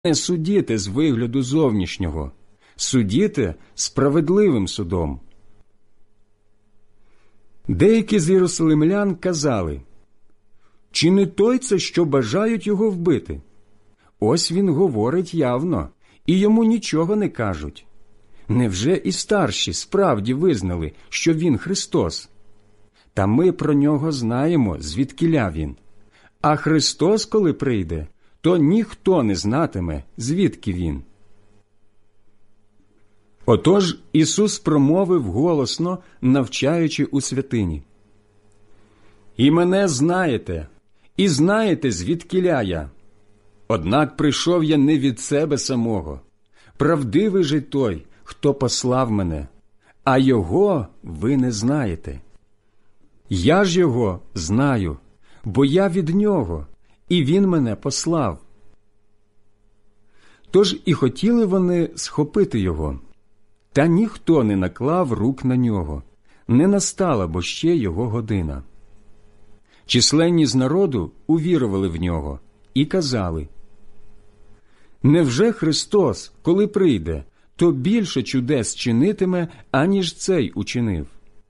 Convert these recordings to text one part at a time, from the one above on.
Не судіте з вигляду зовнішнього, судіте справедливим судом. Деякі з єрусалимлян казали: «Чи не той це, що бажають його вбити? Ось він говорить явно, і йому нічого не кажуть. Невже і старші справді визнали, що він Христос? Та ми про нього знаємо, звідкіля він. А Христос, коли прийде, то ніхто не знатиме, звідки він». Отож Ісус промовив голосно, навчаючи у святині: «І мене знаєте, і знаєте, звідкіля я. Однак прийшов я не від себе самого. Правдивий же той, хто послав мене, а його ви не знаєте. Я ж його знаю, бо я від нього, і він мене послав». Тож і хотіли вони схопити його, та ніхто не наклав рук на нього, не настала бо ще його година. Численні з народу увірували в нього і казали: «Невже Христос, коли прийде, то більше чудес чинитиме, аніж цей учинив?»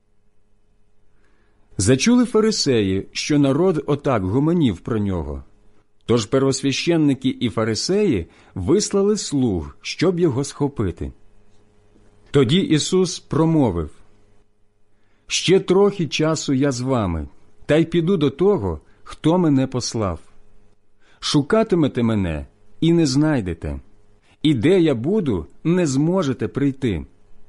Зачули фарисеї, що народ отак гомонів про нього. Тож первосвященники і фарисеї вислали слуг, щоб його схопити. Тоді Ісус промовив: «Ще трохи часу я з вами, та й піду до того, хто мене послав. Шукатимете мене і не знайдете, і де я буду, не зможете прийти».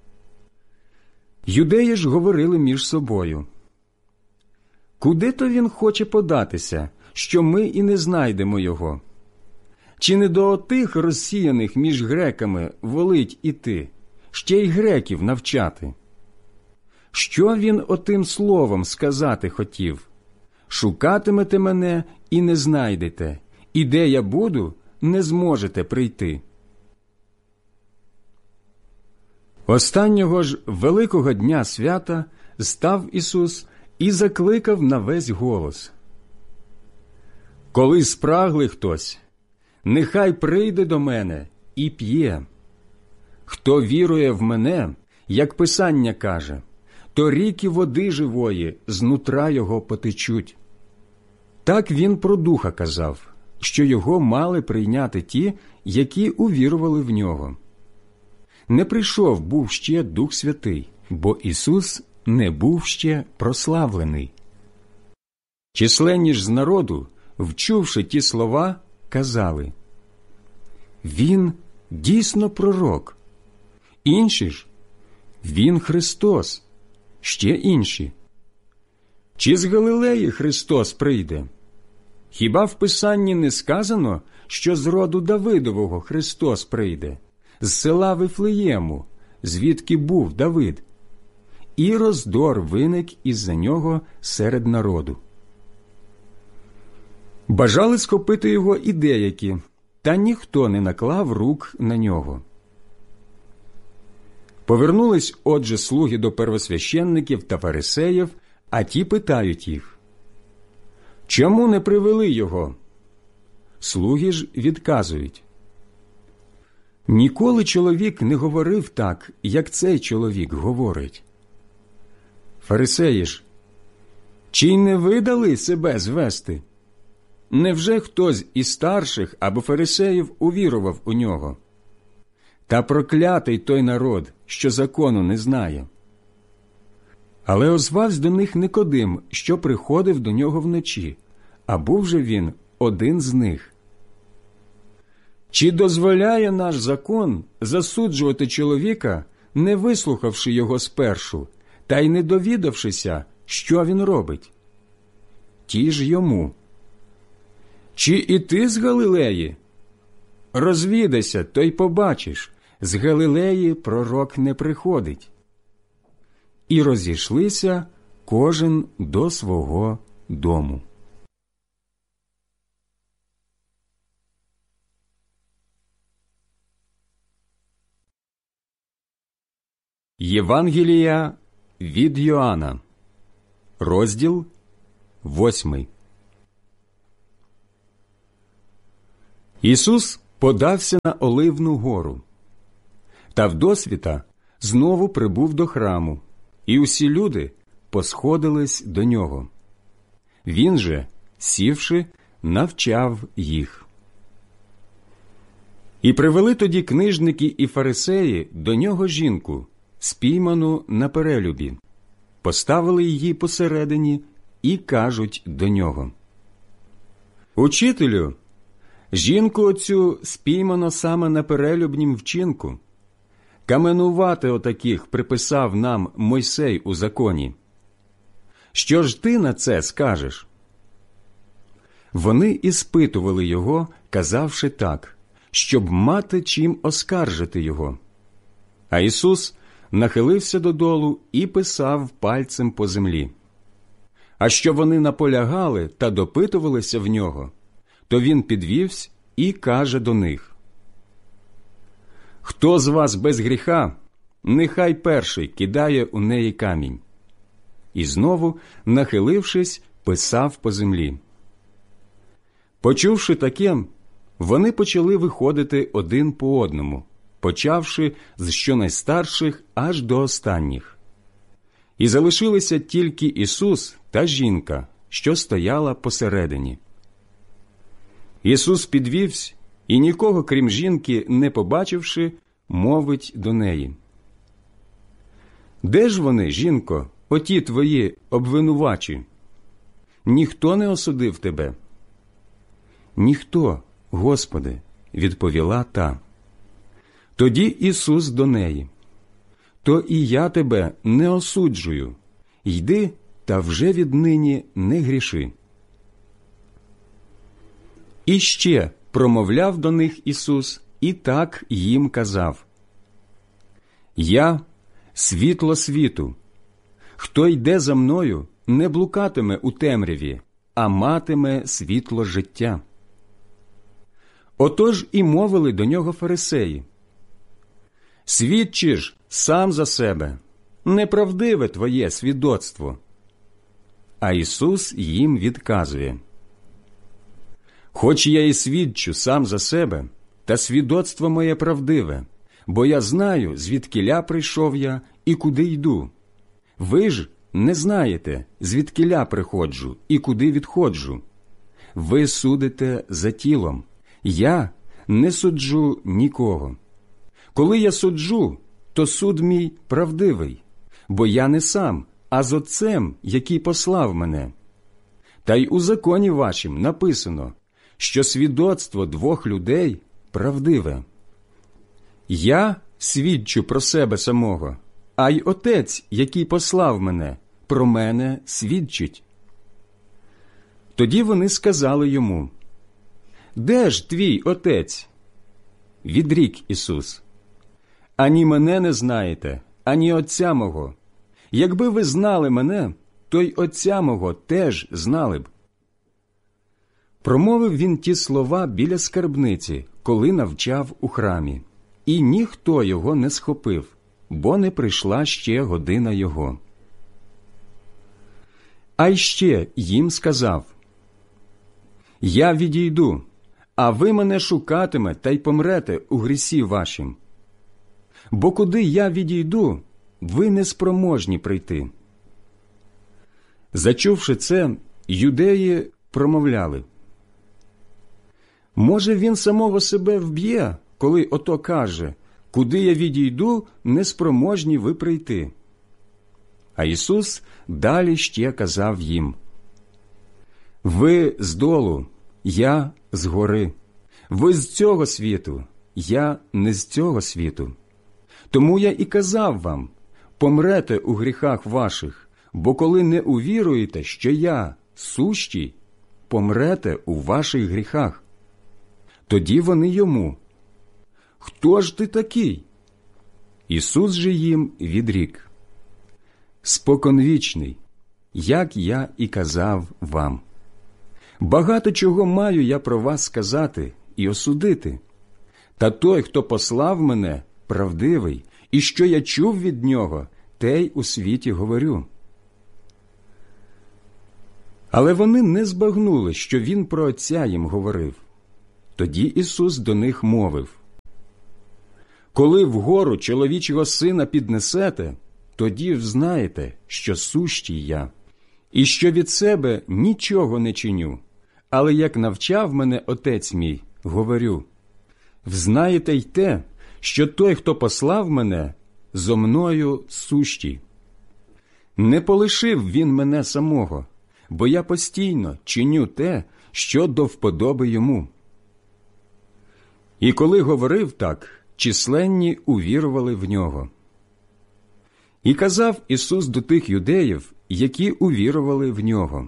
Юдеї ж говорили між собою: «Куди то він хоче податися, що ми і не знайдемо його? Чи не до отих розсіяних між греками волить іти, ще й греків навчати? Що він отим словом сказати хотів? Шукатимете мене і не знайдете, і де я буду, не зможете прийти». Останнього ж великого дня свята став Ісус і закликав на весь голос: «Коли спраглий хтось, нехай прийде до мене і п'є. Хто вірує в мене, як Писання каже, то ріки води живої з нутра його потечуть». Так він про Духа казав, що його мали прийняти ті, які увірували в нього. Не прийшов був ще Дух Святий, бо Ісус не був ще прославлений. Численні ж з народу, вчувши ті слова, казали: «Він дійсно пророк». Інші ж: «Він Христос». Ще інші: «Чи з Галилеї Христос прийде? Хіба в Писанні не сказано, що з роду Давидового Христос прийде, з села Вифлеєму, звідки був Давид?» І роздор виник із-за нього серед народу. Бажали схопити його і деякі, та ніхто не наклав рук на нього. Повернулись отже слуги до первосвященників та фарисеїв, а ті питають їх: «Чому не привели його?» Слуги ж відказують: «Ніколи чоловік не говорив так, як цей чоловік говорить». Фарисеї ж: «Чи й не видали себе звести? Невже хтось із старших або фарисеїв увірував у нього? Та проклятий той народ, що закону не знає». Але озвався до них Никодим, що приходив до нього вночі, а був же він один з них. «Чи дозволяє наш закон засуджувати чоловіка, не вислухавши його спершу, та й не довідавшися, що він робить?» Ті ж йому: «Чи і ти з Галилеї? Розвідайся, то й побачиш, з Галилеї пророк не приходить». І розійшлися кожен до свого дому. Євангелія від Йоанна, розділ 8. Ісус подався на Оливну гору. Та вдосвіта знову прибув до храму, і усі люди посходились до нього. Він же, сівши, навчав їх. І привели тоді книжники і фарисеї до нього жінку, спійману на перелюбі, поставили її посередині і кажуть до нього: «Учителю, жінку оцю спіймано саме на перелюбнім вчинку. Каменувати отаких приписав нам Мойсей у законі. Що ж ти на це скажеш?» Вони іспитували його, казавши так, щоб мати чим оскаржити його. А Ісус нахилився додолу і писав пальцем по землі. А що вони наполягали та допитувалися в нього, то він підвівся і каже до них: «Хто з вас без гріха, нехай перший кидає у неї камінь». І знову, нахилившись, писав по землі. Почувши таке, вони почали виходити один по одному, почавши з щонайстарших аж до останніх. І залишилися тільки Ісус та жінка, що стояла посередині. Ісус підвівся і, нікого крім жінки не побачивши, мовить до неї: «Де ж вони, жінко, оті твої обвинувачі? Ніхто не осудив тебе?» «Ніхто, Господи», – відповіла та. Тоді Ісус до неї: «То і я тебе не осуджую. Йди та вже віднині не гріши». І ще промовляв до них Ісус і так їм казав: «Я – світло світу. Хто йде за мною, не блукатиме у темряві, а матиме світло життя». Отож і мовили до нього фарисеї: «Свідчиш сам за себе, неправдиве твоє свідоцтво». А Ісус їм відказує: «Хоч я і свідчу сам за себе, та свідоцтво моє правдиве, бо я знаю, звідкіля прийшов я і куди йду. Ви ж не знаєте, звідкіля приходжу і куди відходжу. Ви судите за тілом, я не суджу нікого. Коли я суджу, то суд мій правдивий, бо я не сам, а з Отцем, який послав мене. Та й у законі вашім написано, що свідоцтво двох людей правдиве. Я свідчу про себе самого, а й Отець, який послав мене, про мене свідчить». Тоді вони сказали йому: «Де ж твій Отець?» Відрік Ісус: «Ані мене не знаєте, ані Отця мого. Якби ви знали мене, то й Отця мого теж знали б». Промовив він ті слова біля скарбниці, коли навчав у храмі, і ніхто його не схопив, бо не прийшла ще година його. А й ще їм сказав: «Я відійду, а ви мене шукатиме та й помрете у грісі вашім. Бо куди я відійду, ви не спроможні прийти». Зачувши це, юдеї промовляли: «Може, він самого себе вб'є, коли ото каже: куди я відійду, не спроможні ви прийти». А Ісус далі ще казав їм: «Ви здолу, я згори. Ви з цього світу, я не з цього світу. Тому я і казав вам: помрете у гріхах ваших, бо коли не увіруєте, що я сущий, помрете у ваших гріхах». Тоді вони йому: «Хто ж ти такий?» Ісус же їм відрік: «Споконвічний, як я і казав вам. Багато чого маю я про вас сказати і осудити. Та той, хто послав мене, правдивий, і що я чув від нього, те й у світі говорю». Але вони не збагнули, що він про Отця їм говорив. Тоді Ісус до них мовив: «Коли вгору чоловічого сина піднесете, тоді взнаєте, що сущий я, і що від себе нічого не чиню, але як навчав мене Отець мій, говорю. Взнаєте й те, що той, хто послав мене, зо мною сущий. Не полишив він мене самого, бо я постійно чиню те, що до вподоби йому». І коли говорив так, численні увірували в нього. І казав Ісус до тих юдеїв, які увірували в нього: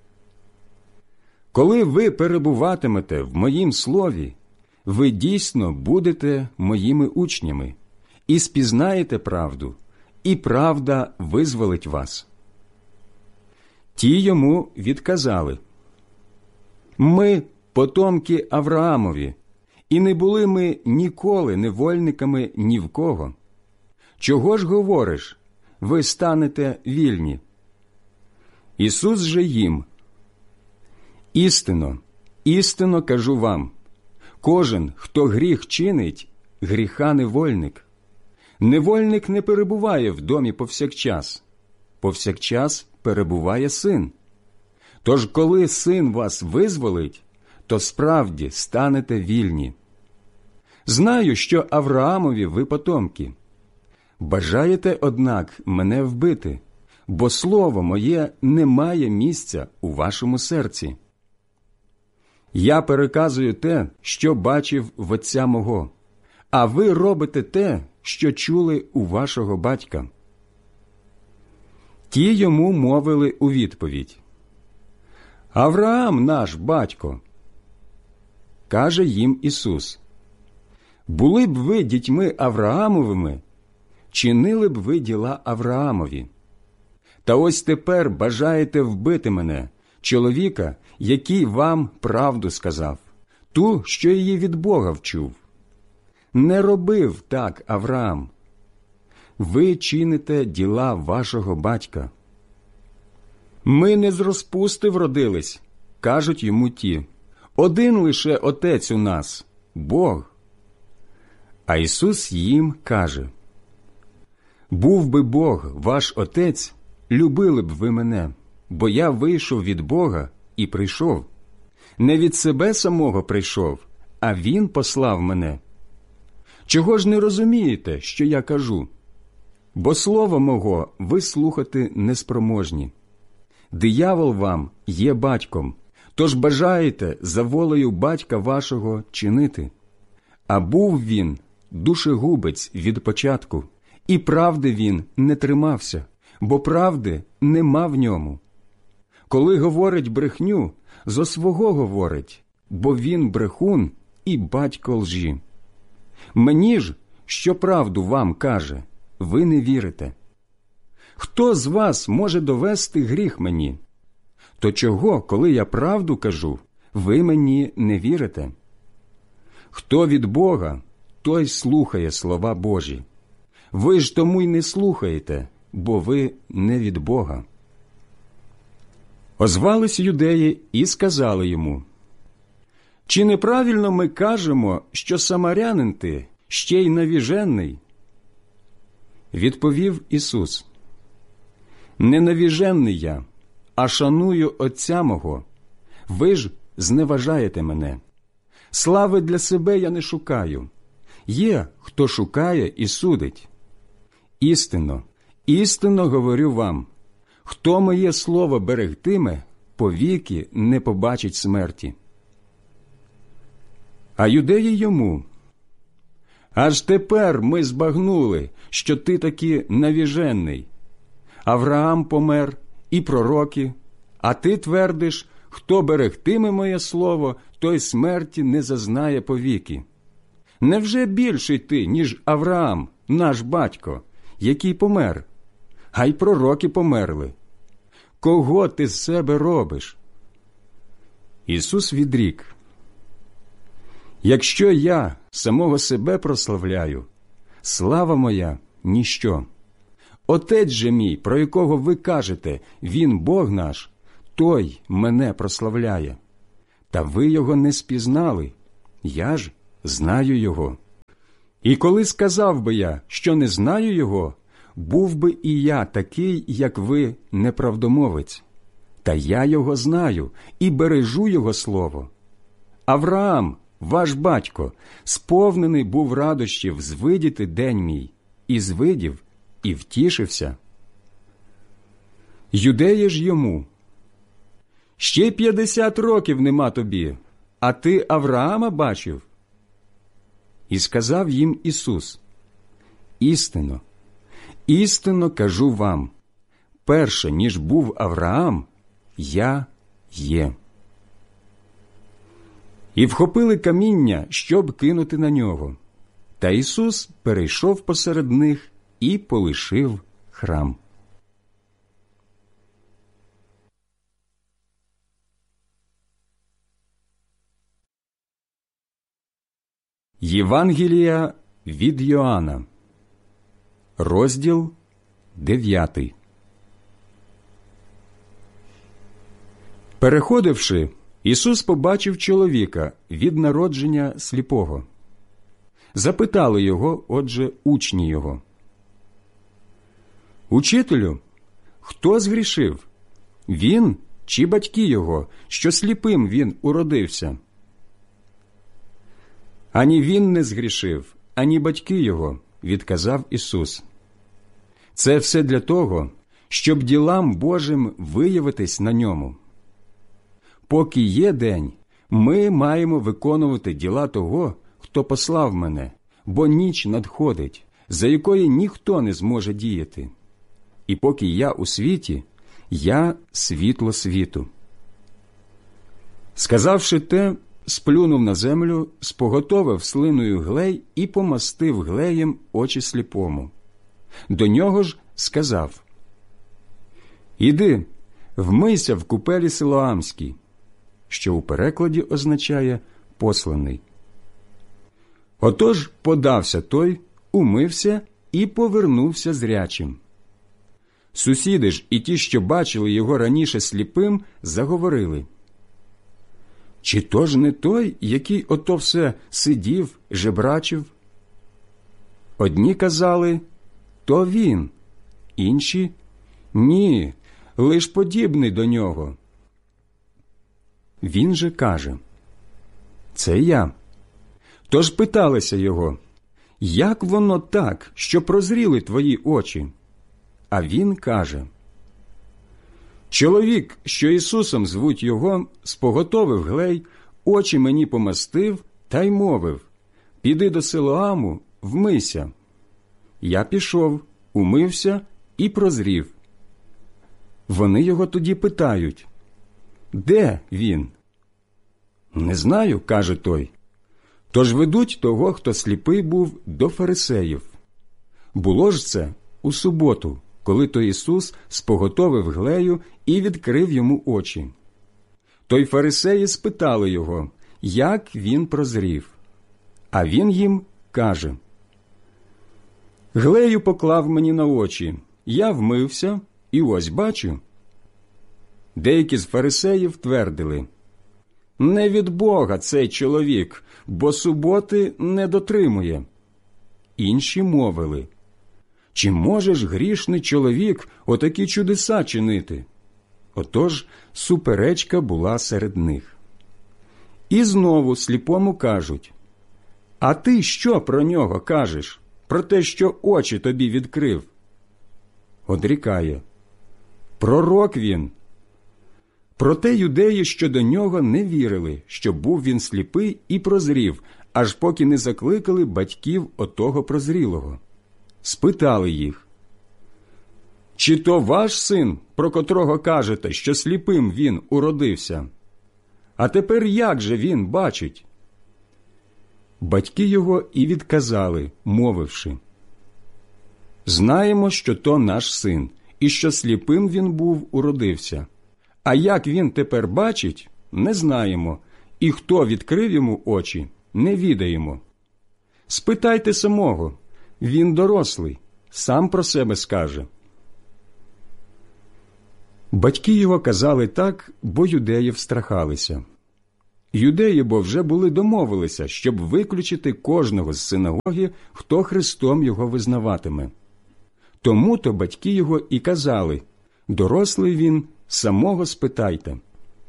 «Коли ви перебуватимете в моїм слові, ви дійсно будете моїми учнями, і спізнаєте правду, і правда визволить вас». Ті йому відказали: «Ми потомки Авраамові, і не були ми ніколи невольниками ні в кого. Чого ж говориш, ви станете вільні?» Ісус же їм: «Істинно, істинно кажу вам, кожен, хто гріх чинить, гріха невольник. Невольник не перебуває в домі повсякчас, повсякчас перебуває син. Тож, коли син вас визволить, то справді станете вільні. Знаю, що Авраамові ви потомки. Бажаєте, однак, мене вбити, бо слово моє не має місця у вашому серці. Я переказую те, що бачив в отця мого, а ви робите те, що чули у вашого батька». Ті йому мовили у відповідь: «Авраам наш батько». Каже їм Ісус: «Були б ви дітьми Авраамовими, чинили б ви діла Авраамові. Та ось тепер бажаєте вбити мене, чоловіка, який вам правду сказав, ту, що її від Бога вчув. Не робив так Авраам. Ви чините діла вашого батька». «Ми не з розпусти вродились», – кажуть йому ті. «Один лише Отець у нас – Бог». А Ісус їм каже: «Був би Бог ваш Отець, любили б ви мене, бо я вийшов від Бога і прийшов. Не від себе самого прийшов, а Він послав мене. Чого ж не розумієте, що я кажу? Бо слова мого ви слухати неспроможні. Диявол вам є батьком, тож бажаєте за волею батька вашого чинити. А був він душегубець від початку, і правди він не тримався, бо правди нема в ньому. Коли говорить брехню, зо свого говорить, бо він брехун і батько лжі. Мені ж, що правду вам каже, ви не вірите. Хто з вас може довести гріх мені? То чого, коли я правду кажу, ви мені не вірите? Хто від Бога, той слухає слова Божі. Ви ж тому й не слухаєте, бо ви не від Бога». Озвались юдеї і сказали йому: «Чи неправильно ми кажемо, що самарянин ти, ще й навіжений?» Відповів Ісус: «Не навіжений я, а шаную Отця мого. Ви ж зневажаєте мене. Слави для себе я не шукаю. Є, хто шукає і судить. Істинно, істинно говорю вам, хто моє слово берегтиме, повіки не побачить смерті». А юдеї йому: «Аж тепер ми збагнули, що ти таки навіжений. Авраам помер, і пророки, а ти твердиш, хто берегтиме моє слово, той смерті не зазнає повіки. Невже більший ти, ніж Авраам, наш батько, який помер? А й пророки померли. Кого ти з себе робиш?» Ісус відрік: «Якщо я самого себе прославляю, слава моя – ніщо. Отець же мій, про якого ви кажете, він Бог наш, той мене прославляє. Та ви його не спізнали. я ж знаю його. І коли сказав би я, що не знаю його, був би і я такий, як ви, неправдомовець. Та я його знаю і бережу його слово. Авраам, ваш батько, сповнений був радощів звидіти день мій, і звидів, і втішився. Юдеї ж йому: ще 50 років нема тобі, а ти Авраама бачив? І сказав їм Ісус: істинно, істинно кажу вам, перше, ніж був Авраам, я є. І вхопили каміння, щоб кинути на нього. Та Ісус перейшов посеред них і полишив храм. Євангелія від Йоанна, розділ 9. Переходивши, Ісус побачив чоловіка від народження сліпого. Запитали його, отже, учні його: «Учителю, хто згрішив? Він чи батьки його, що сліпим він уродився?» «Ані він не згрішив, ані батьки його», – відказав Ісус. «Це все для того, щоб ділам Божим виявитись на ньому. Поки є день, ми маємо виконувати діла того, хто послав мене, бо ніч надходить, за якої ніхто не зможе діяти. І поки я у світі, я світло світу». Сказавши те, сплюнув на землю, споготовив слиною глей і помастив глеєм очі сліпому. До нього ж сказав: «Іди, вмийся в купелі Силоамській», що у перекладі означає «посланий». Отож подався той, умився і повернувся зрячим. Сусіди ж і ті, що бачили його раніше сліпим, заговорили: «Чи то ж не той, який ото все сидів, жебрачив?» Одні казали: «То він», інші: «Ні, лиш подібний до нього». Він же каже: «Це я». Тож питалися його: «Як воно так, що прозріли твої очі?» А він каже: «Чоловік, що Ісусом звуть його, споготовив глей, очі мені помастив та й мовив: піди до Силоаму, вмийся. Я пішов, умився і прозрів». Вони його тоді питають: «Де він?» «Не знаю», – каже той. Тож ведуть того, хто сліпий був, до фарисеїв. Було ж це у суботу, коли то Ісус споготовив глею і відкрив йому очі. То й фарисеї спитали його, як він прозрів. А він їм каже: «Глею поклав мені на очі, я вмився, і ось бачу». Деякі з фарисеїв твердили: «Не від Бога цей чоловік, бо суботи не дотримує». Інші мовили: «Чи може ж грішний чоловік отакі чудеса чинити?» Отож суперечка була серед них. І знову сліпому кажуть: «А ти що про нього кажеш, про те, що очі тобі відкрив?» Одрікає: «Пророк він». Проте юдеї щодо нього не вірили, що був він сліпий і прозрів, аж поки не закликали батьків отого прозрілого. Спитали їх: «Чи то ваш син, про котрого кажете, що сліпим він уродився? А тепер як же він бачить?» Батьки його і відказали, мовивши: «Знаємо, що то наш син, і що сліпим він був уродився. А як він тепер бачить, не знаємо, і хто відкрив йому очі, не відаємо. Спитайте самого, він дорослий, сам про себе скаже». Батьки його казали так, бо юдеї встрахалися. Юдеї бо вже були домовилися, щоб виключити кожного з синагоги, хто Христом його визнаватиме. Тому-то батьки його і казали: дорослий він, самого спитайте.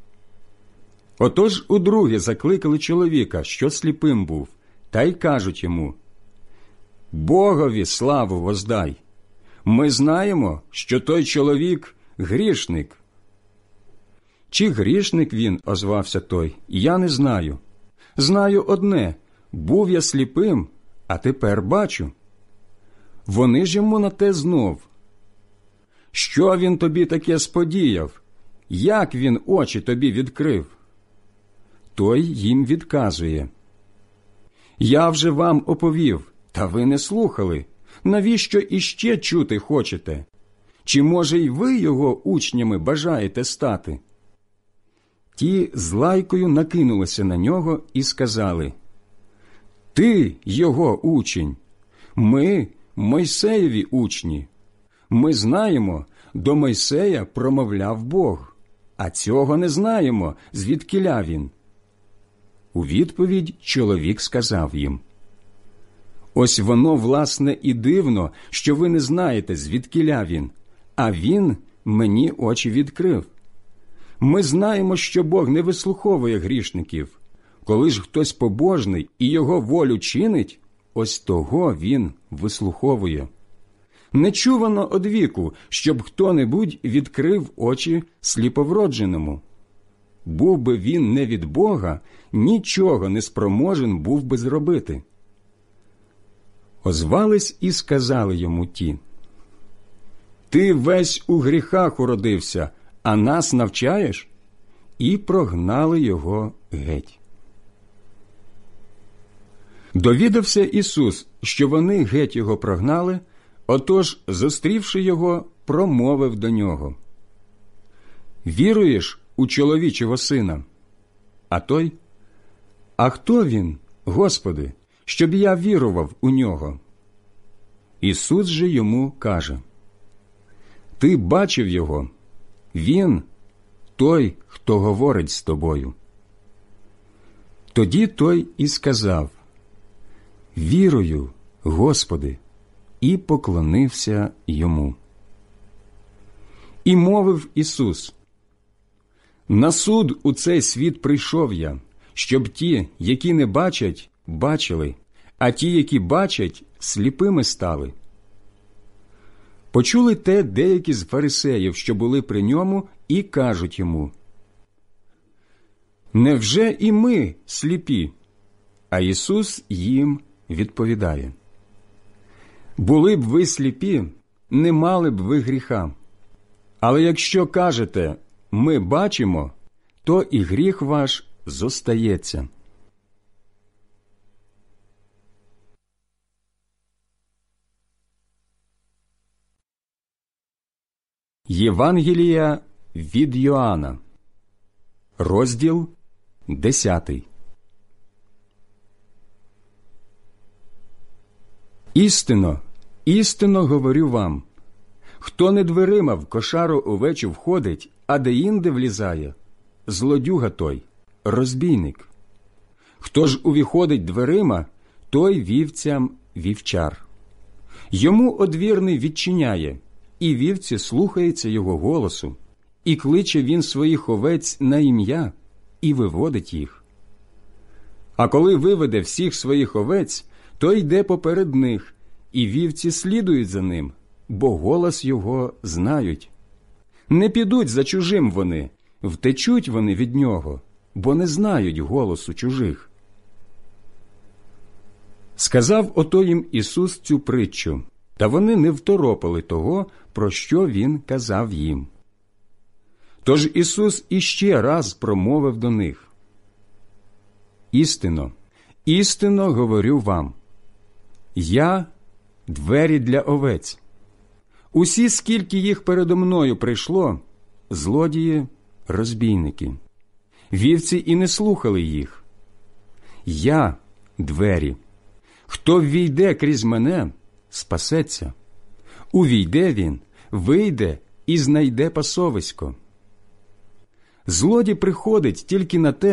Отож удруге закликали чоловіка, що сліпим був, та й кажуть йому: Богові славу воздай! Ми знаємо, що той чоловік – грішник. Чи грішник він, озвався той, я не знаю. Знаю одне – був я сліпим, а тепер бачу. Вони ж йому на те знов: що він тобі таке сподіяв? Як він очі тобі відкрив? Той їм відказує: я вже вам оповів, та ви не слухали. Навіщо іще чути хочете? Чи, може, й ви його учнями бажаєте стати? Ті з лайкою накинулися на нього і сказали: ти його учень, ми Мойсеєві учні. Ми знаємо, до Мойсея промовляв Бог, а цього не знаємо, звідкіля він. У відповідь чоловік сказав їм: ось воно, власне, і дивно, що ви не знаєте, звідкіля він, а він мені очі відкрив. Ми знаємо, що Бог не вислуховує грішників. Коли ж хтось побожний і його волю чинить, ось того він вислуховує. Не чувано одвіку, щоб хто-небудь відкрив очі сліповродженому. Був би він не від Бога, нічого не спроможен був би зробити. Озвались і сказали йому ті: ти весь у гріхах уродився, а нас навчаєш? І прогнали його геть. Довідався Ісус, що вони геть його прогнали, отож, зустрівши його, промовив до нього: віруєш у чоловічого сина? А той: а хто він, Господи, щоб я вірував у нього? Ісус же йому каже: ти бачив його, він той, хто говорить з тобою. Тоді той і сказав: вірую, Господи, і поклонився йому. І мовив Ісус: на суд у цей світ прийшов я, щоб ті, які не бачать, бачили, а ті, які бачать, сліпими стали. Почули те деякі з фарисеїв, що були при ньому, і кажуть йому: невже і ми сліпі? А Ісус їм відповідає: були б ви сліпі, не мали б ви гріха. Але якщо кажете: ми бачимо, то і гріх ваш зостається. Євангелія від Йоанна, розділ 10. Істинно, істинно говорю вам, хто не дверима в кошару овечу входить, а деінде влізає, злодюга той, розбійник. Хто ж увіходить дверима, той вівцям вівчар. Йому одвірний відчиняє, і вівці слухаються його голосу, і кличе він своїх овець на ім'я, і виводить їх. А коли виведе всіх своїх овець, то йде поперед них, і вівці слідують за ним, бо голос його знають. Не підуть за чужим вони, втечуть вони від нього, бо не знають голосу чужих. Сказав ото їм Ісус цю притчу, та вони не второпали того, про що Він казав їм. Тож Ісус іще раз промовив до них: істинно, істинно говорю вам, я – двері для овець. Усі, скільки їх передо мною прийшло, злодії, розбійники. Вівці і не слухали їх. Я – двері. Хто ввійде крізь мене, спасеться. Увійде він, вийде і знайде пасовисько. Злодій приходить тільки на те,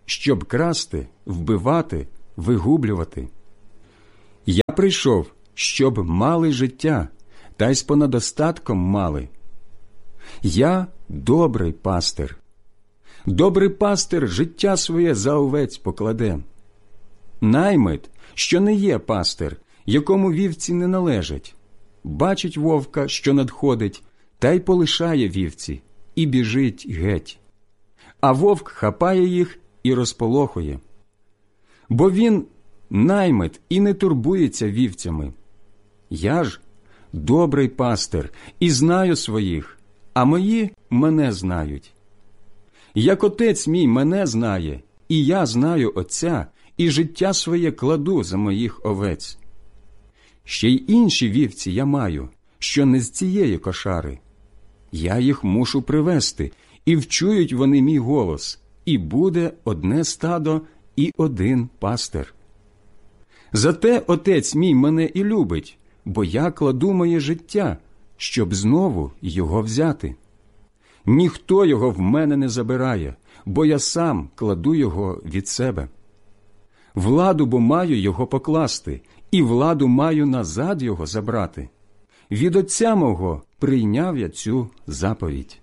щоб красти, вбивати, вигублювати. Я прийшов, щоб мали життя, та й з понадостатком мали. Я добрий пастир. Добрий пастир життя своє за овець покладе. Наймит, що не є пастир, якому вівці не належать, бачить вовка, що надходить, та й полишає вівці, і біжить геть. А вовк хапає їх і розполохує. Бо він наймит і не турбується вівцями. Я ж добрий пастир і знаю своїх, а мої мене знають. Як отець мій мене знає, і я знаю отця, і життя своє кладу за моїх овець. Ще й інші вівці я маю, що не з цієї кошари. Я їх мушу привести, і вчують вони мій голос, і буде одне стадо і один пастир. Зате отець мій мене і любить, бо я кладу моє життя, щоб знову його взяти. Ніхто його в мене не забирає, бо я сам кладу його від себе. Владу бо маю його покласти, і владу маю назад його забрати. Від отця мого прийняв я цю заповідь.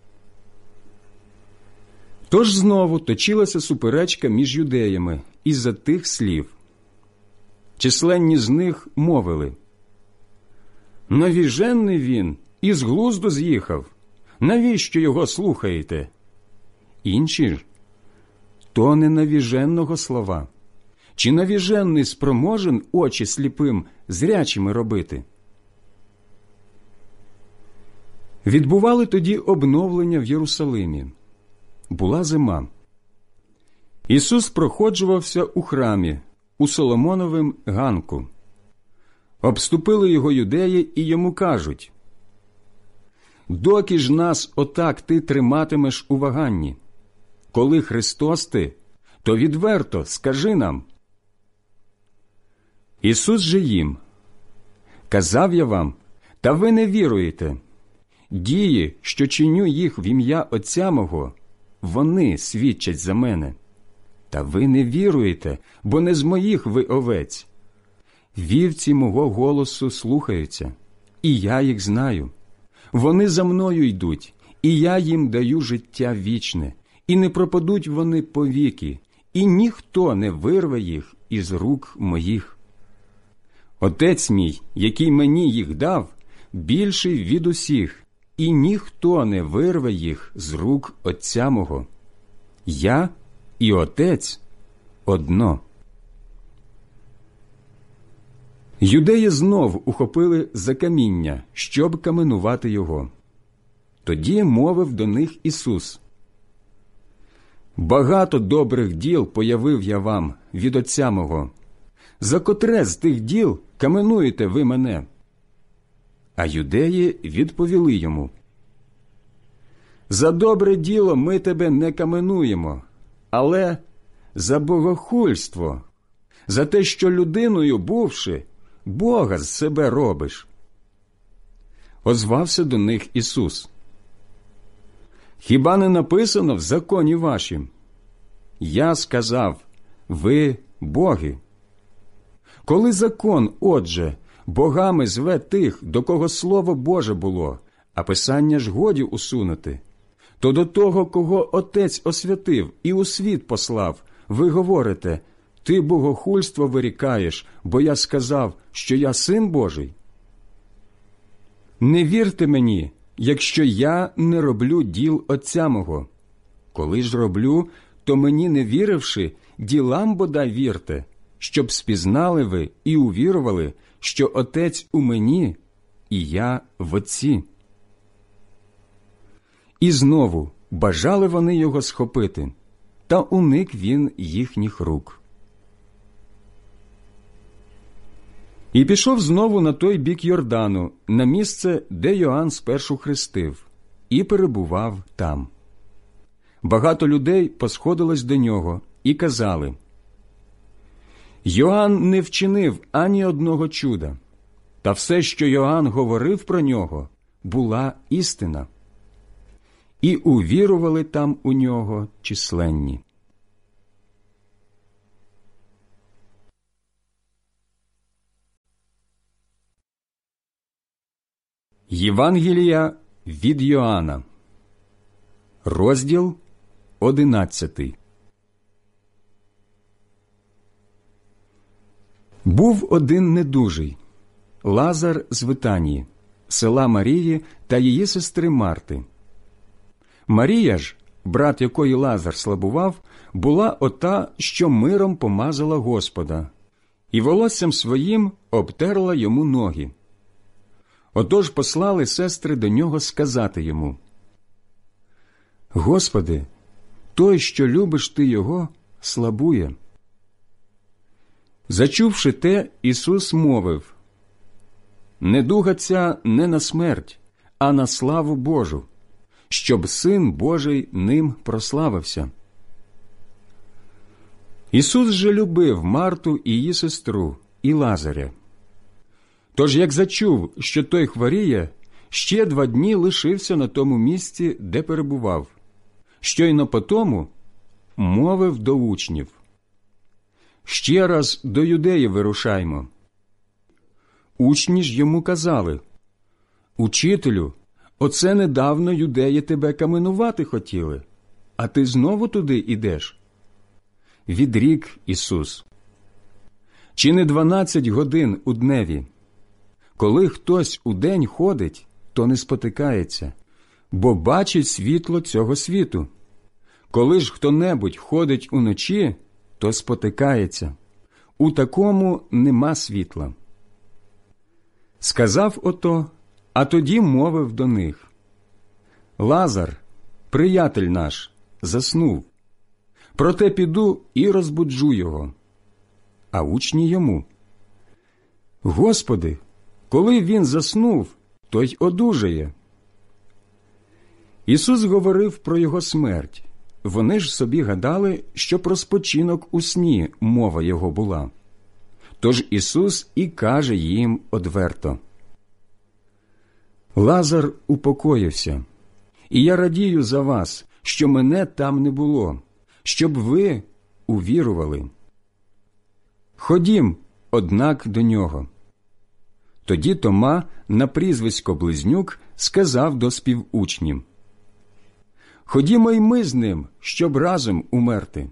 Тож знову точилася суперечка між юдеями із-за тих слів. Численні з них мовили: «Навіжений він, із глузду з'їхав. Навіщо його слухаєте?» Інші ж: «То не навіженого слова. Чи навіжений спроможен очі сліпим зрячими робити?» Відбували тоді обновлення в Єрусалимі. Була зима. Ісус проходжувався у храмі, у Соломоновім ганку. Обступили його юдеї і йому кажуть: «Доки ж нас отак ти триматимеш у ваганні? Коли Христос ти, то відверто скажи нам». Ісус же їм: «Казав я вам, та ви не віруєте. Дії, що чиню їх в ім'я Отця мого, вони свідчать за мене. Та ви не віруєте, бо не з моїх ви овець. Вівці мого голосу слухаються, і я їх знаю. Вони за мною йдуть, і я їм даю життя вічне, і не пропадуть вони повіки, і ніхто не вирве їх із рук моїх. Отець мій, який мені їх дав, більший від усіх, і ніхто не вирве їх з рук Отця мого. Я і Отець одно». Юдеї знов ухопили за каміння, щоб каменувати його. Тоді мовив до них Ісус: «Багато добрих діл появив я вам від Отця мого. За котре з тих діл каменуєте ви мене?» А юдеї відповіли йому: «За добре діло ми тебе не каменуємо, але за богохульство, за те, що людиною бувши, Бога з себе робиш». Озвався до них Ісус: «Хіба не написано в законі вашім: я сказав, ви боги? Коли закон, отже, богами зве тих, до кого Слово Боже було, а Писання ж годі усунути, то до того, кого Отець освятив і у світ послав, ви говорите: ти богохульство вирікаєш, бо я сказав, що я Син Божий? Не вірте мені, якщо я не роблю діл Отця мого. Коли ж роблю, то мені не віривши, ділам бодай вірте, щоб спізнали ви і увірували, що Отець у мені, і я в Отці». І знову бажали вони його схопити, та уник він їхніх рук. І пішов знову на той бік Йордану, на місце, де Йоанн спершу хрестив, і перебував там. Багато людей посходилось до нього і казали: «Йоанн не вчинив ані одного чуда, та все, що Йоанн говорив про нього, була істина». І увірували там у нього численні. Євангелія від Йоанна, розділ 11. Був один недужий, Лазар з Витанії, села Марії та її сестри Марти. Марія ж, брат якої Лазар слабував, була ота, що миром помазала Господа, і волоссям своїм обтерла йому ноги. Отож послали сестри до нього сказати йому: «Господи, той, що любиш ти його, слабує». Зачувши те, Ісус мовив: «Недуга ця не на смерть, а на славу Божу, щоб Син Божий ним прославився». Ісус же любив Марту і її сестру, і Лазаря. Тож, як зачув, що той хворіє, ще 2 дні лишився на тому місці, де перебував. Щойно потому мовив до учнів: «Ще раз до Юдеї вирушаймо». Учні ж йому казали: «Учителю, оце недавно юдеї тебе каменувати хотіли, а ти знову туди ідеш?» Відрік Ісус: «Чи не 12 годин у дневі? Коли хтось удень ходить, то не спотикається, бо бачить світло цього світу. Коли ж хто-небудь ходить уночі, то спотикається. У такому нема світла». Сказав ото, а тоді мовив до них: «Лазар, приятель наш, заснув. Проте піду і розбуджу його». А учні йому: «Господи, коли він заснув, то й одужає». Ісус говорив про його смерть. Вони ж собі гадали, що про спочинок у сні мова його була. Тож Ісус і каже їм одверто: «Лазар упокоївся, і я радію за вас, що мене там не було, щоб ви увірували. Ходім, однак, до нього». Тоді Тома, на прізвисько Близнюк, сказав до співучнів: «Ходімо й ми з ним, щоб разом умерти».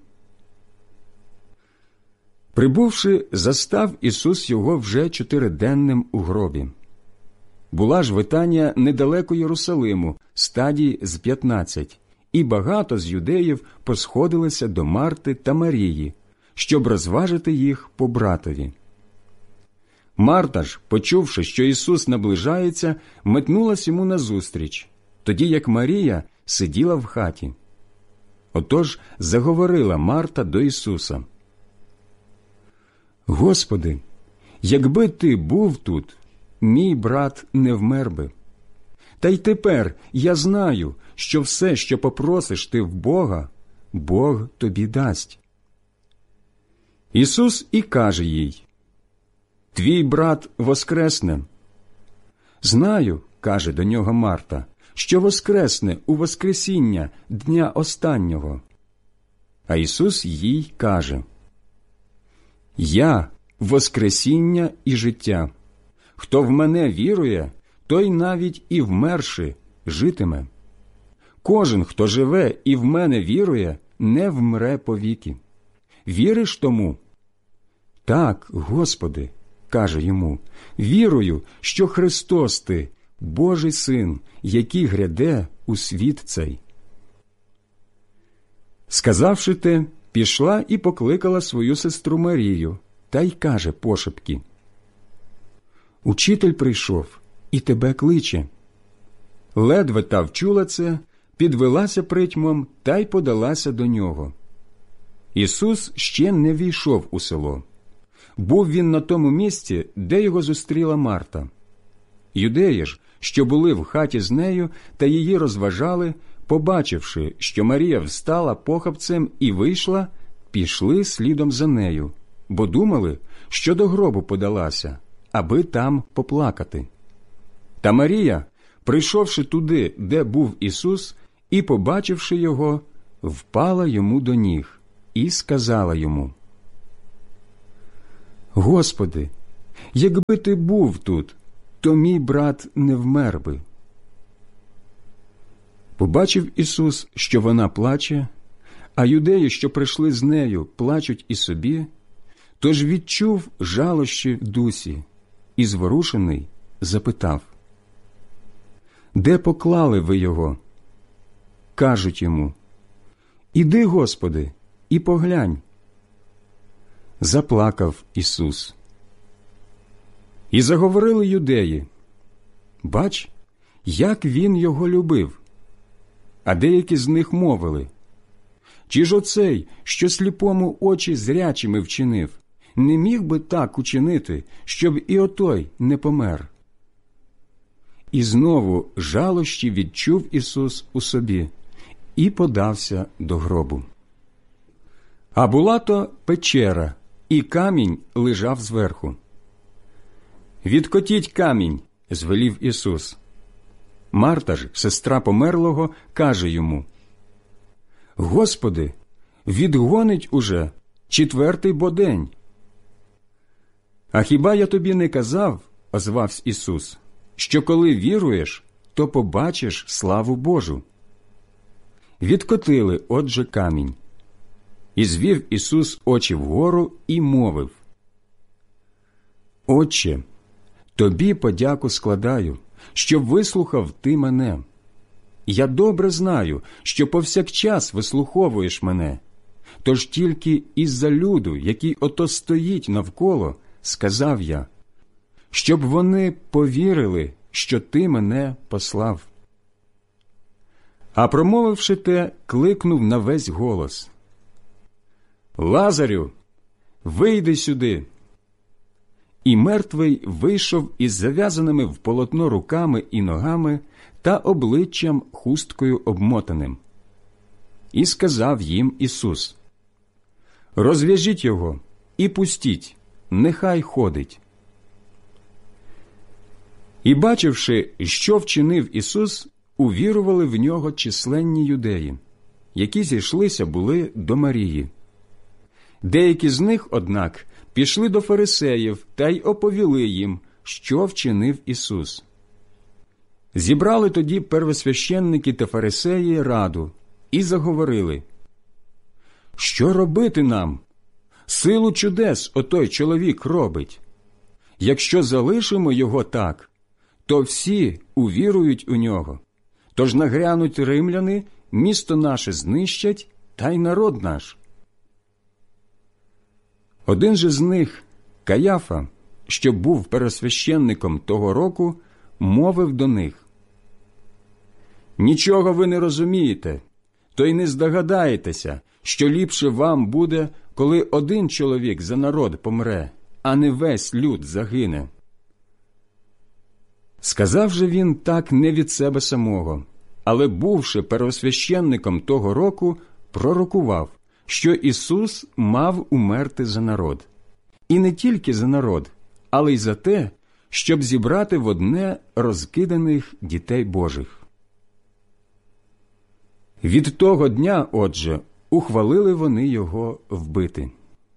Прибувши, застав Ісус його вже 4-денним у гробі. Була ж Витанія недалеко Єрусалиму, стадій з 15, і багато з юдеїв посходилися до Марти та Марії, щоб розважити їх по братові. Марта ж, почувши, що Ісус наближається, метнулась йому назустріч, тоді як Марія сиділа в хаті. Отож заговорила Марта до Ісуса: «Господи, якби ти був тут, мій брат не вмер би. Та й тепер я знаю, що все, що попросиш ти в Бога, Бог тобі дасть». Ісус і каже їй: «Твій брат воскресне». «Знаю, – каже до нього Марта, – що воскресне у воскресіння дня останнього». А Ісус їй каже: «Я – воскресіння і життя. Хто в мене вірує, той навіть і вмерши житиме. Кожен, хто живе і в мене вірує, не вмре повіки. Віриш тому?» «Так, Господи, – каже йому, – вірую, що Христос ти, Божий Син, який гряде у світ цей». Сказавши те, пішла і покликала свою сестру Марію, та й каже пошепки: «Учитель прийшов і тебе кличе». Ледве та вчула це, підвелася притьмом та й подалася до нього. Ісус ще не війшов у село. Був він на тому місці, де його зустріла Марта. Юдеї ж, що були в хаті з нею та її розважали, побачивши, що Марія встала похапцем і вийшла, пішли слідом за нею, бо думали, що до гробу подалася, аби там поплакати. Та Марія, прийшовши туди, де був Ісус, і побачивши його, впала йому до ніг і сказала йому: «Господи, якби ти був тут, то мій брат не вмер би». Побачив Ісус, що вона плаче, а юдеї, що прийшли з нею, плачуть і собі, тож відчув жалощі в дусі і, зворушений, запитав: «Де поклали ви його?» Кажуть йому: «Іди, Господи, і поглянь». Заплакав Ісус. І заговорили юдеї: «Бач, як він його любив». А деякі з них мовили: «Чи ж оцей, що сліпому очі зрячими вчинив, не міг би так учинити, щоб і отой не помер?» І знову жалощі відчув Ісус у собі і подався до гробу. А була то печера, і камінь лежав зверху. «Відкотіть камінь», – звелів Ісус. Марта ж, сестра померлого, каже йому: «Господи, відгонить уже, 4-й бо день». «А хіба я тобі не казав, – озвався Ісус, – що коли віруєш, то побачиш славу Божу?» Відкотили, отже, камінь. І звів Ісус очі вгору і мовив: «Отче, тобі подяку складаю, що вислухав ти мене. Я добре знаю, що повсякчас вислуховуєш мене, тож тільки із-за люду, який ото стоїть навколо, сказав я, щоб вони повірили, що ти мене послав». А промовивши те, кликнув на весь голос: «Лазарю, вийди сюди!» І мертвий вийшов із зав'язаними в полотно руками і ногами та обличчям хусткою обмотаним. І сказав їм Ісус: «Розв'яжіть його і пустіть, нехай ходить». І, бачивши, що вчинив Ісус, увірували в нього численні юдеї, які зійшлися були до Марії. Деякі з них, однак, пішли до фарисеїв та й оповіли їм, що вчинив Ісус. Зібрали тоді первосвященники та фарисеї раду і заговорили: «Що робити нам? Силу чудес отой чоловік робить. Якщо залишимо його так, то всі увірують у нього. Тож нагрянуть римляни, місто наше знищать, та й народ наш». Один же з них, Каяфа, що був первосвященником того року, мовив до них: «Нічого ви не розумієте, то й не здогадаєтеся, що ліпше вам буде, коли один чоловік за народ помре, а не весь люд загине». Сказав же він так не від себе самого, але, бувши первосвященником того року, пророкував, що Ісус мав умерти за народ. І не тільки за народ, але й за те, щоб зібрати в одне розкиданих дітей Божих. Від того дня, отже, ухвалили вони його вбити.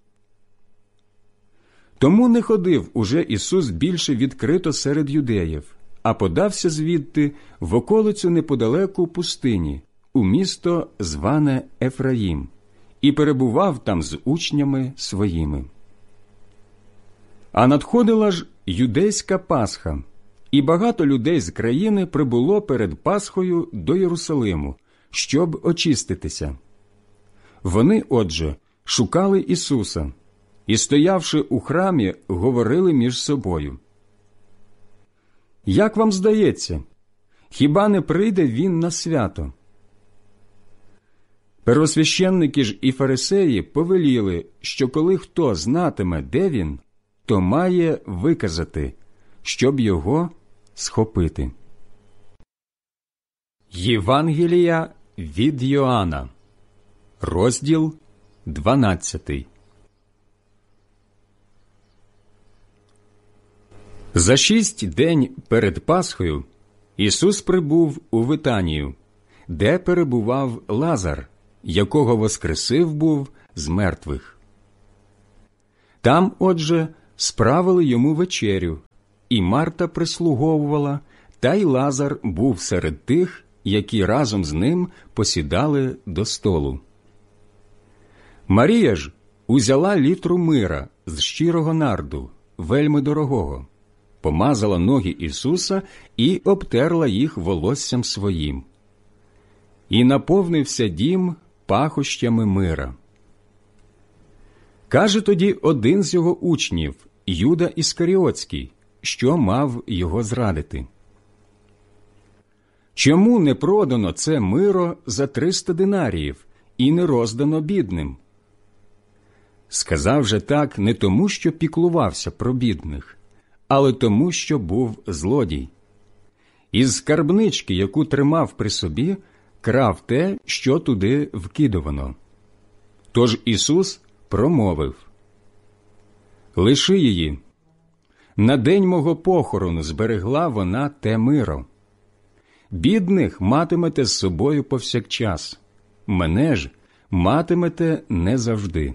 Тому не ходив уже Ісус більше відкрито серед юдеїв, а подався звідти в околицю неподалеку пустині, у місто, зване Ефраїм, і перебував там з учнями своїми. А надходила ж юдейська Пасха, і багато людей з країни прибуло перед Пасхою до Єрусалиму, щоб очиститися. Вони, отже, шукали Ісуса, і, стоявши у храмі, говорили між собою: «Як вам здається, хіба не прийде він на свято?» Первосвященники ж і фарисеї повеліли, що коли хто знатиме, де він, то має виказати, щоб його схопити. Євангелія від Йоанна, розділ 12. За 6 день перед Пасхою Ісус прибув у Витанію, де перебував Лазар, якого воскресив був з мертвих. Там, отже, справили йому вечерю, і Марта прислуговувала, та й Лазар був серед тих, які разом з ним посідали до столу. Марія ж узяла літру мира з щирого нарду, вельми дорогого, помазала ноги Ісуса і обтерла їх волоссям своїм. І наповнився дім пахощами мира. Каже тоді один з його учнів, Юда Іскаріотський, що мав його зрадити: «Чому не продано це миро за 300 динаріїв і не роздано бідним?» Сказав же так не тому, що піклувався про бідних, але тому, що був злодій. Із скарбнички, яку тримав при собі, крав те, що туди вкидувано. Тож Ісус промовив: «Лиши її. На день мого похорону зберегла вона те миро. Бідних матимете з собою повсякчас, мене ж матимете не завжди».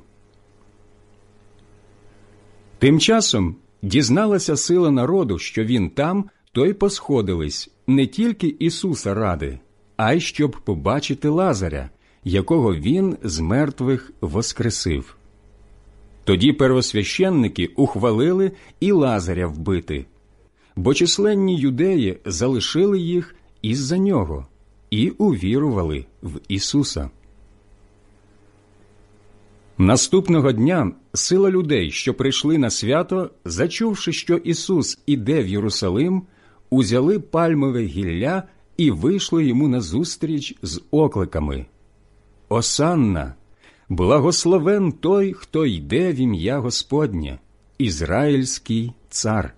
Тим часом дізналася сила народу, що він там, то й посходились не тільки Ісуса ради, а й щоб побачити Лазаря, якого він з мертвих воскресив. Тоді первосвященники ухвалили і Лазаря вбити, бо численні юдеї залишили їх із-за нього і увірували в Ісуса. Наступного дня сила людей, що прийшли на свято, зачувши, що Ісус іде в Єрусалим, узяли пальмове гілля і вийшли йому назустріч з окликами: «Осанна! Благословен той, хто йде в ім'я Господнє, Ізраїльський цар!»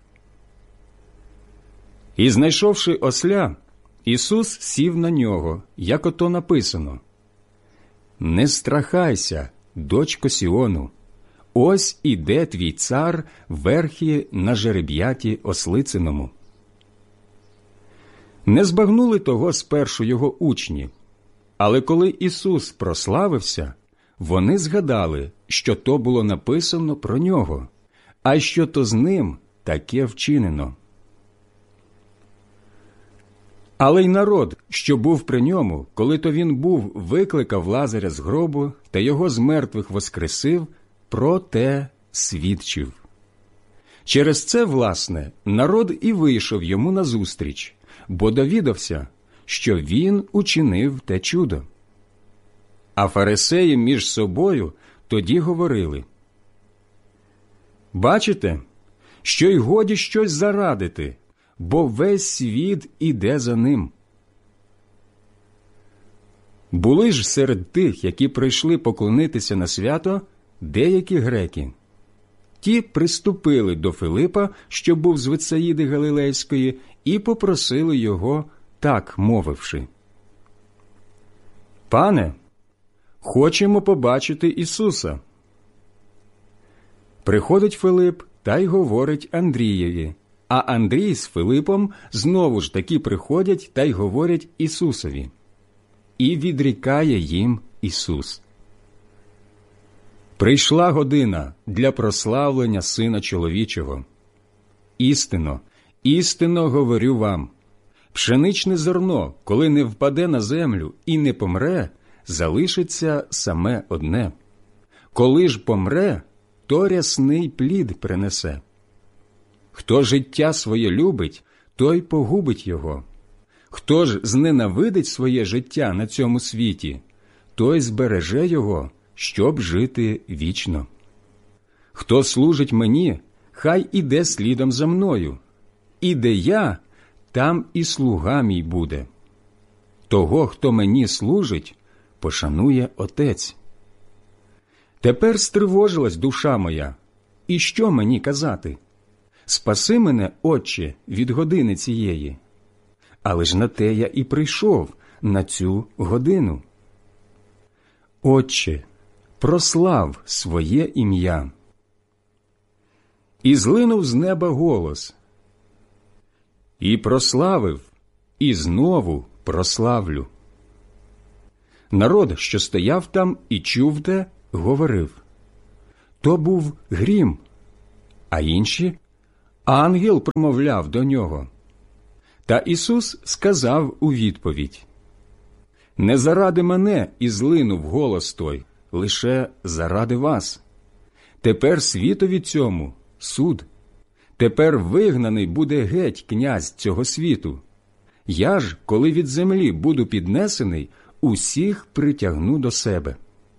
І, знайшовши осля, Ісус сів на нього, як ото написано: «Не страхайся, дочко Сіону, ось іде твій цар верхи на жереб'яті ослициному». Не збагнули того спершу його учні, але коли Ісус прославився, вони згадали, що то було написано про нього, а що то з ним таке вчинено. Але й народ, що був при ньому, коли то він був, викликав Лазаря з гробу та його з мертвих воскресив, про те свідчив. Через це, власне, народ і вийшов йому назустріч, бо довідався, що він учинив те чудо. А фарисеї між собою тоді говорили: «Бачите, що й годі щось зарадити, бо весь світ іде за ним». Були ж серед тих, які прийшли поклонитися на свято, деякі греки. Ті приступили до Филипа, що був з Витсаїди Галилейської, і попросили його, так мовивши: «Пане, хочемо побачити Ісуса». Приходить Филип та й говорить Андрієві, а Андрій з Филипом знову ж таки приходять та й говорять Ісусові. І відрікає їм Ісус: «Прийшла година для прославлення Сина Чоловічого. Істинно, істинно говорю вам, пшеничне зерно, коли не впаде на землю і не помре, залишиться саме одне. Коли ж помре, то рясний плід принесе. Хто життя своє любить, той погубить його. Хто ж зненавидить своє життя на цьому світі, той збереже його, щоб жити вічно. Хто служить мені, хай іде слідом за мною. І де я, там і слуга мій буде. Того, хто мені служить, пошанує Отець». Тепер стривожилась душа моя. І що мені казати? Спаси мене, Отче, від години цієї. Але ж на те я і прийшов, на цю годину. Отче, прослав своє ім'я. І злинув з неба голос: «І прославив, і знову прославлю». Народ, що стояв там і чув те, говорив: «То був грім», а інші: ангел промовляв до нього. Та Ісус сказав у відповідь: «Не заради мене ізлинув голос той, лише заради вас. Тепер світові цьому суд. Тепер вигнаний буде геть князь цього світу. Я ж, коли від землі буду піднесений, усіх притягну до себе».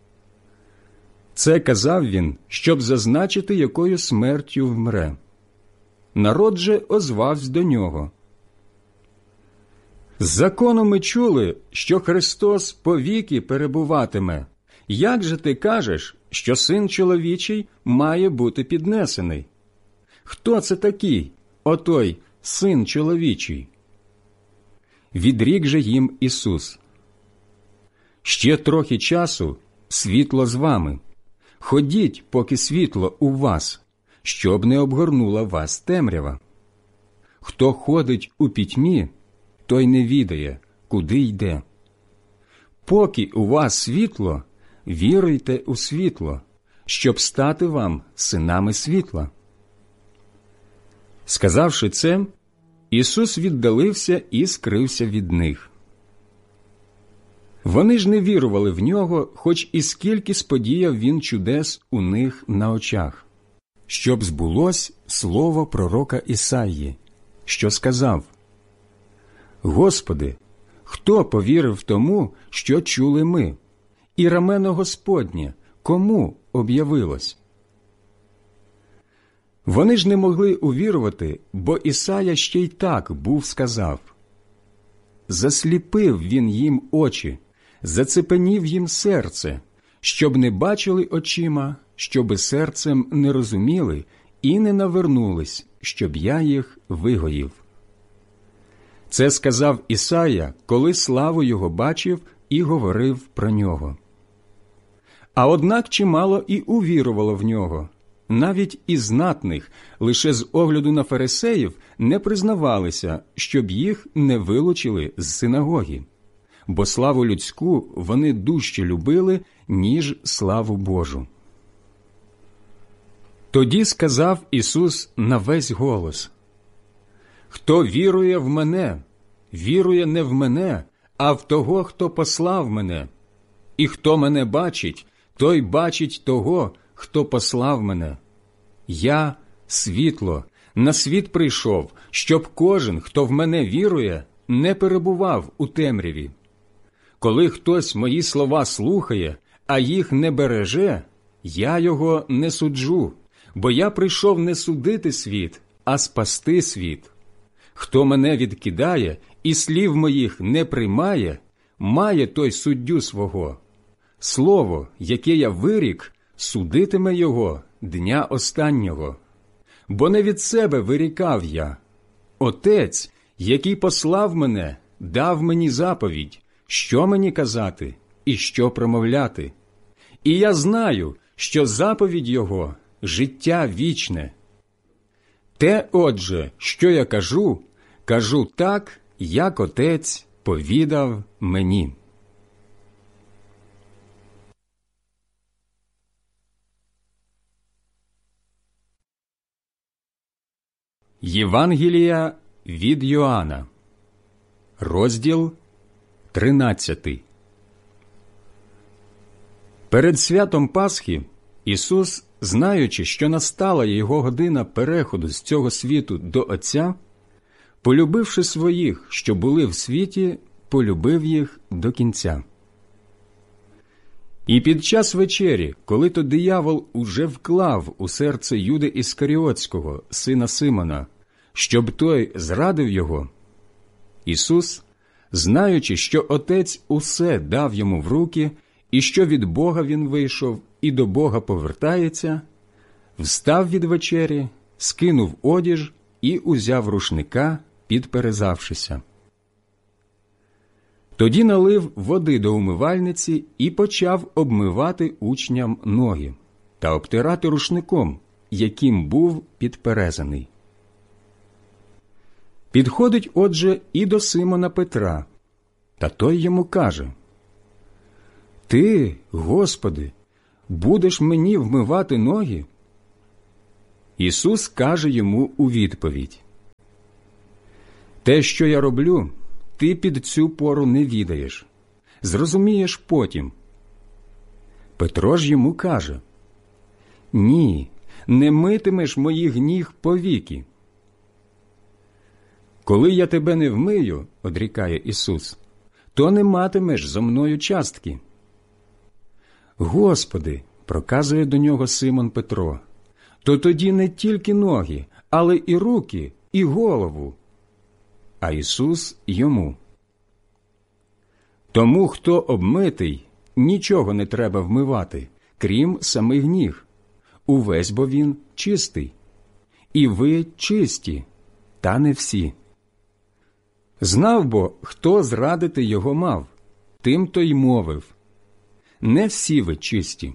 Це казав він, щоб зазначити, якою смертю вмре. Народ же озвався до нього: «З закону ми чули, що Христос повіки перебуватиме. Як же ти кажеш, що Син чоловічий має бути піднесений? Хто це такий, отой Син чоловічий?» Відрік же їм Ісус: «Ще трохи часу, світло з вами. Ходіть, поки світло у вас, щоб не обгорнула вас темрява. Хто ходить у пітьмі, той не відає, куди йде. Поки у вас світло, віруйте у світло, щоб стати вам синами світла». Сказавши це, Ісус віддалився і скрився від них. Вони ж не вірували в Нього, хоч і скільки сподіяв Він чудес у них на очах, щоб збулось слово пророка Ісаї, що сказав: «Господи, хто повірив тому, що чули ми? І рамено Господнє кому об'явилось?» Вони ж не могли увірувати, бо Ісая ще й так був сказав: «Засліпив він їм очі, зацепенів їм серце, щоб не бачили очима, щоби серцем не розуміли і не навернулись, щоб я їх вигоїв». Це сказав Ісая, коли славу його бачив і говорив про нього. А однак чимало і увірувало в нього. Навіть і знатних, лише з огляду на фарисеїв, не признавалися, щоб їх не вилучили з синагоги, бо славу людську вони дужче любили, ніж славу Божу. Тоді сказав Ісус на весь голос: «Хто вірує в мене, вірує не в мене, а в того, хто послав мене. І хто мене бачить, той бачить того, хто послав мене. Я – світло, на світ прийшов, щоб кожен, хто в мене вірує, не перебував у темряві. Коли хтось мої слова слухає, а їх не береже, я його не суджу, бо я прийшов не судити світ, а спасти світ. Хто мене відкидає і слів моїх не приймає, має той суддю свого. Слово, яке я вирік, судитиме його дня останнього. Бо не від себе вирікав я. Отець, який послав мене, дав мені заповідь, що мені казати і що промовляти. І я знаю, що заповідь його – життя вічне. Те, отже, що я кажу, кажу так, як Отець повідав мені». Євангелія від Йоанна, розділ 13. Перед святом Пасхи Ісус, знаючи, що настала його година переходу з цього світу до Отця, полюбивши своїх, що були в світі, полюбив їх до кінця. І під час вечері, коли то диявол уже вклав у серце Юди Іскаріотського, сина Симона, щоб той зрадив його, Ісус, знаючи, що Отець усе дав йому в руки, і що від Бога він вийшов і до Бога повертається, встав від вечері, скинув одіж і узяв рушника, підперезавшися. Тоді налив води до умивальниці і почав обмивати учням ноги та обтирати рушником, яким був підперезаний. Підходить, отже, і до Симона Петра, та той йому каже: «Ти, Господи, будеш мені вмивати ноги?» Ісус каже йому у відповідь: «Те, що я роблю, ти під цю пору не відаєш. Зрозумієш потім». Петро ж йому каже: «Ні, не митимеш моїх ніг повіки». «Коли я тебе не вмию, – одрікає Ісус, – то не матимеш зо мною частки». «Господи, – проказує до нього Симон Петро, – то тоді не тільки ноги, але і руки, і голову». А Ісус йому: «Тому, хто обмитий, нічого не треба вмивати, крім самих ніг. Увесь бо він чистий. І ви чисті, та не всі». Знав бо, хто зрадити його мав, тим то й мовив: «Не всі ви чисті».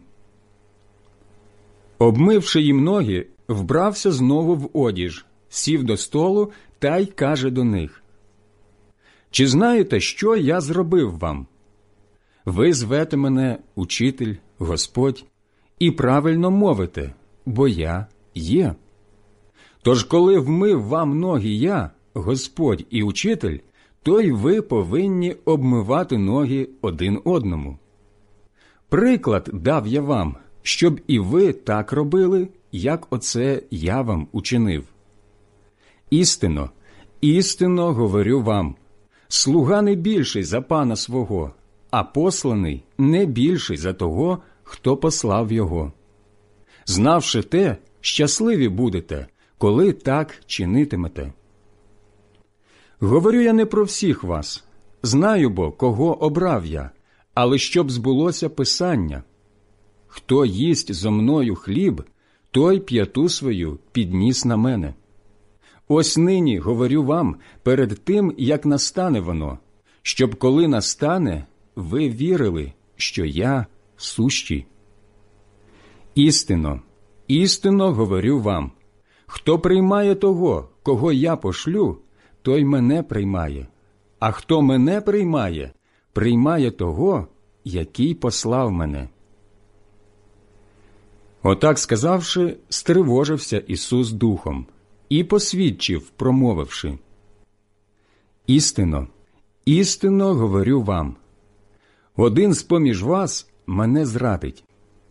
Обмивши їм ноги, вбрався знову в одіж, сів до столу та й каже до них: «Чи знаєте, що я зробив вам? Ви звете мене Учитель, Господь, і правильно мовите, бо я є. Тож, коли вмив вам ноги я, Господь і Учитель, то й ви повинні обмивати ноги один одному. Приклад дав я вам, щоб і ви так робили, як оце я вам учинив. Істинно, істинно говорю вам, слуга не більший за пана свого, а посланий не більший за того, хто послав його. Знавши те, щасливі будете, коли так чинитимете. Говорю я не про всіх вас, знаю бо, кого обрав я, але щоб збулося Писання: хто їсть зо мною хліб, той п'яту свою підніс на мене. Ось нині говорю вам перед тим, як настане воно, щоб коли настане, ви вірили, що я сущий. Істинно, істинно говорю вам, хто приймає того, кого я пошлю, той мене приймає, а хто мене приймає, приймає того, який послав мене». Отак сказавши, стривожився Ісус духом і посвідчив, промовивши: «Істинно, істинно говорю вам, один з-поміж вас мене зрадить».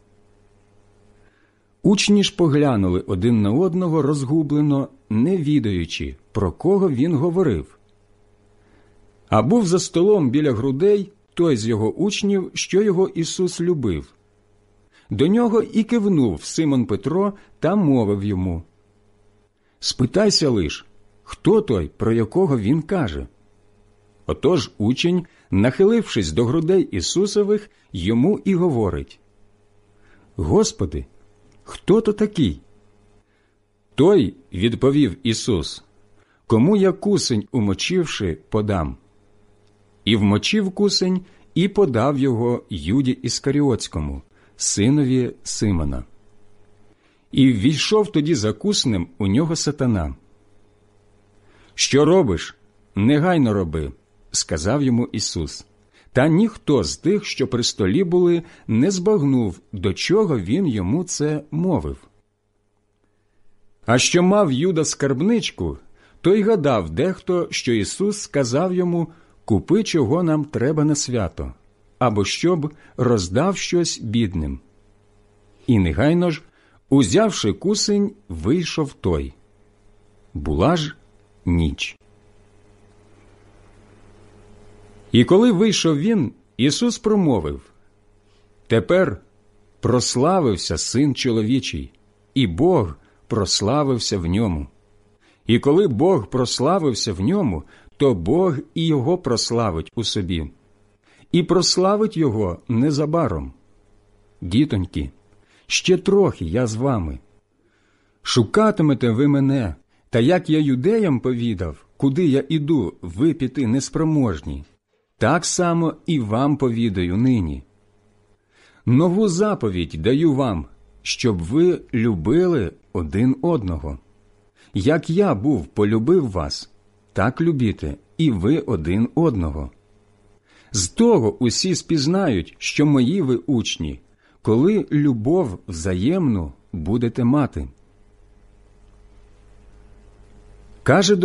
Учні ж поглянули один на одного розгублено, не відаючи, про кого він говорив. А був за столом біля грудей той з його учнів, що його Ісус любив. До нього і кивнув Симон Петро та мовив йому: «Спитайся лиш, хто той, про якого він каже?» Отож учень, нахилившись до грудей Ісусових, йому і говорить: «Господи, хто то такий?» «Той, – відповів Ісус, – кому я кусень умочивши, подам». І вмочив кусень, і подав його Юді Іскаріотському, синові Симона. І ввійшов тоді за куснем у нього сатана. «Що робиш? Негайно роби», – сказав йому Ісус. Та ніхто з тих, що при столі були, не збагнув, до чого він йому це мовив. А що мав Юда скарбничку, то й гадав дехто, що Ісус сказав йому: «Купи, чого нам треба на свято», або щоб роздав щось бідним. І негайно ж, узявши кусень, вийшов той. Була ж ніч. І коли вийшов він, Ісус промовив: «Тепер прославився Син чоловічий, і Бог прославився в ньому. І коли Бог прославився в ньому, то Бог і його прославить у собі. І прославить його незабаром. Дітоньки, ще трохи я з вами. Шукатимете ви мене, та як я юдеям повідав, куди я іду, ви піти неспроможні, так само і вам повідаю нині. Нову заповідь даю вам, щоб ви любили один одного. Як я був полюбив вас, так любіте і ви один одного. З того усі спізнають, що мої ви учні, коли любов взаємну будете мати. Каже